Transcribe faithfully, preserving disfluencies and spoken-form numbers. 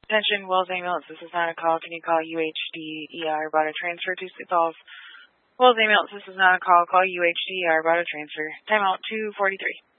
Attention, Wells ambulance. This is not a call. Can you call U H D E R about a transfer to Sioux Falls? Wells ambulance. This is not a call. Call U H D E R about a transfer. Timeout two forty-three.